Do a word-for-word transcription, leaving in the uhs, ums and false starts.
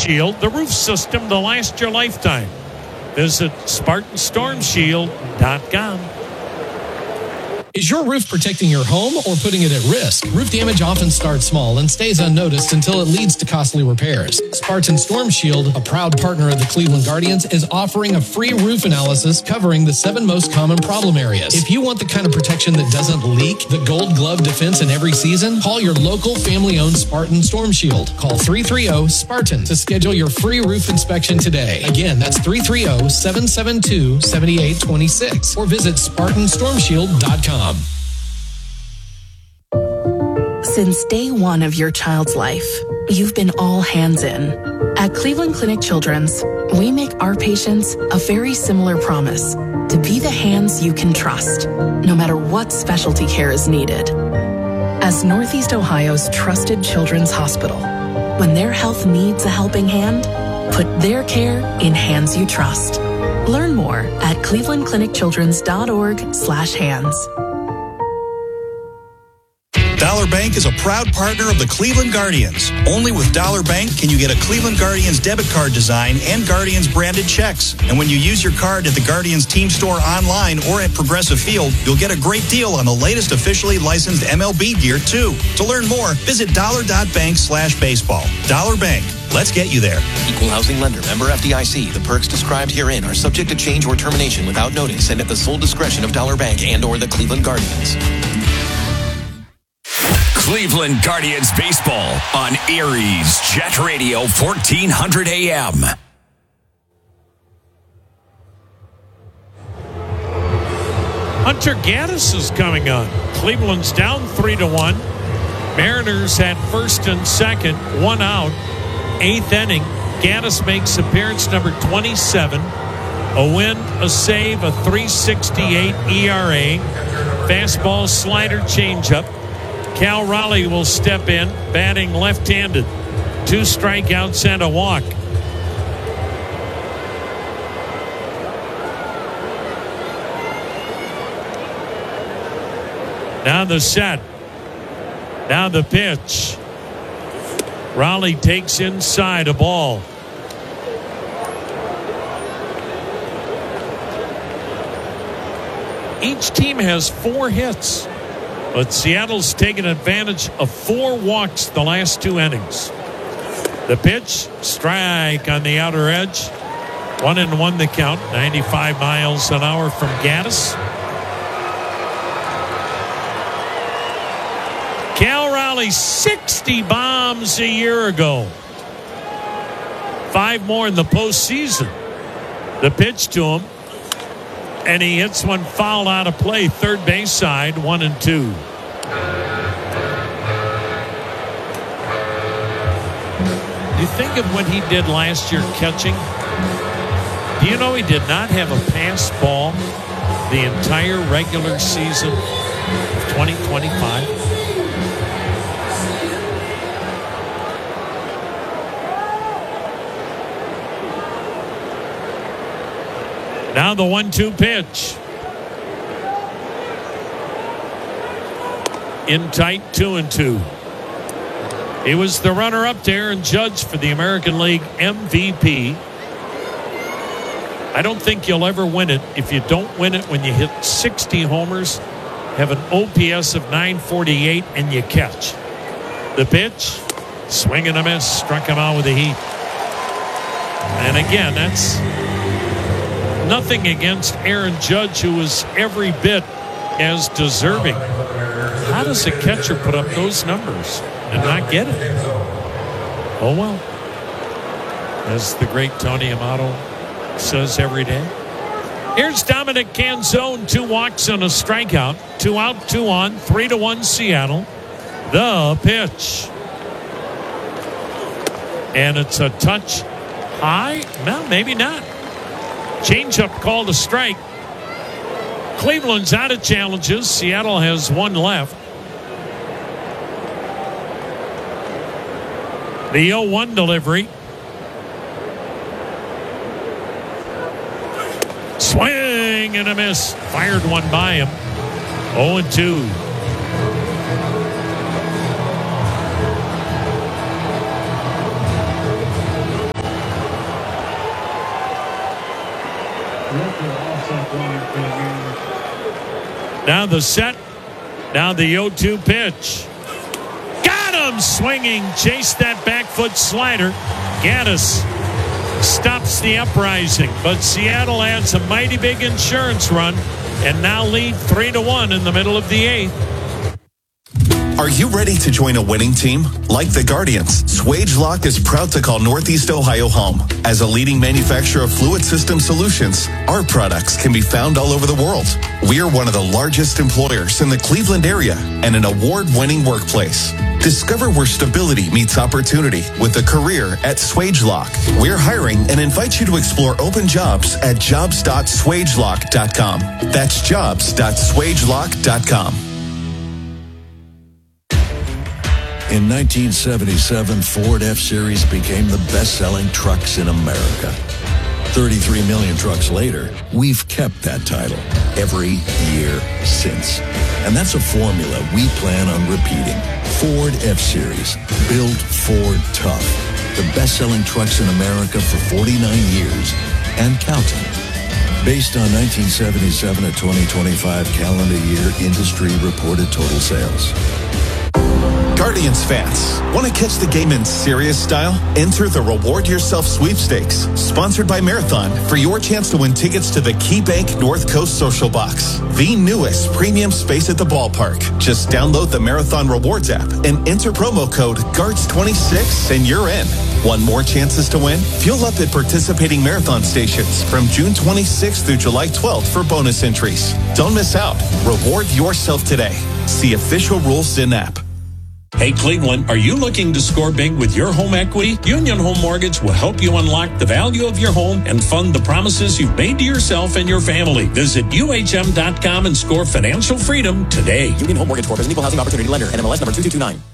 Shield, the roof system to last your lifetime. Visit Spartan Storm Shield dot com. Is your roof protecting your home or putting it at risk? Roof damage often starts small and stays unnoticed until it leads to costly repairs. Spartan Storm Shield, a proud partner of the Cleveland Guardians, is offering a free roof analysis covering the seven most common problem areas. If you want the kind of protection that doesn't leak, the gold glove defense in every season, call your local family-owned Spartan Storm Shield. Call three three zero SPARTAN to schedule your free roof inspection today. Again, that's three three zero, seven seven two, seven eight two six or visit Spartan Storm Shield dot com. Since day one of your child's life, you've been all hands in. At Cleveland Clinic Children's, we make our patients a very similar promise to be the hands you can trust, no matter what specialty care is needed. As Northeast Ohio's trusted children's hospital, when their health needs a helping hand, put their care in hands you trust. Learn more at cleveland clinic children's dot org slash hands. Dollar Bank is a proud partner of the Cleveland Guardians. Only with Dollar Bank can you get a Cleveland Guardians debit card design and Guardians branded checks. And when you use your card at the Guardians team store online or at Progressive Field, you'll get a great deal on the latest officially licensed M L B gear, too. To learn more, visit dollar.bank slash baseball. Dollar Bank. Let's get you there. Equal housing lender. Member F D I C. The perks described herein are subject to change or termination without notice and at the sole discretion of Dollar Bank and or the Cleveland Guardians. Cleveland Guardians baseball on Aries Jet Radio fourteen hundred A M. Hunter Gaddis is coming on. Cleveland's down three to one. Mariners at first and second, one out. Eighth inning. Gaddis makes appearance number twenty-seven. A win, a save, a three sixty-eight E R A. Fastball, slider, changeup. Cal Raleigh will step in, batting left-handed. Two strikeouts and a walk. Now the set. Now the pitch. Raleigh takes inside a ball. Each team has four hits. But Seattle's taken advantage of four walks the last two innings. The pitch, strike on the outer edge. One and one the count, ninety-five miles an hour from Gaddis. Cal Raleigh, sixty bombs a year ago. Five more in the postseason. The pitch to him. And he hits one foul out of play. Third base side, one and two. You think of what he did last year catching. Do you know he did not have a pass ball the entire regular season of twenty twenty-five? Now the one two pitch. In tight, two and two. He was the runner-up to Aaron Judge for the American League M V P. I don't think you'll ever win it if you don't win it when you hit sixty homers, have an O P S of nine forty-eight, and you catch. The pitch, swing and a miss, struck him out with a heat. And again, that's nothing against Aaron Judge, who was every bit as deserving. How does a catcher put up those numbers and not get it? Oh, well. As the great Tony Amato says every day. Here's Dominic Canzone. Two walks and a strikeout. Two out, two on. Three to one Seattle. The pitch. And it's a touch high. No, maybe not. Changeup called a strike. Cleveland's out of challenges. Seattle has one left. The oh one delivery. Swing and a miss. Fired one by him. oh and two. Now the set. Now the oh two pitch. Got him swinging. Chased that back foot slider. Gaddis stops the uprising. But Seattle adds a mighty big insurance run and now lead three to one in the middle of the eighth. Are you ready to join a winning team? Like the Guardians, SwageLock is proud to call Northeast Ohio home. As a leading manufacturer of fluid system solutions, our products can be found all over the world. We are one of the largest employers in the Cleveland area and an award-winning workplace. Discover where stability meets opportunity with a career at SwageLock. We're hiring and invite you to explore open jobs at jobs dot swagelock dot com. That's jobs dot swagelock dot com. In nineteen seventy-seven, Ford F-Series became the best-selling trucks in America. thirty-three million trucks later, we've kept that title every year since. And that's a formula we plan on repeating. Ford F-Series, built Ford tough. The best-selling trucks in America for forty-nine years and counting. Based on nineteen seventy-seven to twenty twenty-five calendar year industry reported total sales. Guardians fans, want to catch the game in serious style? Enter the Reward Yourself Sweepstakes, sponsored by Marathon, for your chance to win tickets to the KeyBank North Coast Social Box, the newest premium space at the ballpark. Just download the Marathon Rewards app and enter promo code guards twenty-six and you're in. Want more chances to win? Fuel up at participating Marathon stations from June twenty-sixth through July twelfth for bonus entries. Don't miss out. Reward yourself today. See official rules in app. Hey, Cleveland, are you looking to score big with your home equity? Union Home Mortgage will help you unlock the value of your home and fund the promises you've made to yourself and your family. Visit U H M dot com and score financial freedom today. Union Home Mortgage Corp is an equal housing opportunity lender. N M L S number two two two nine.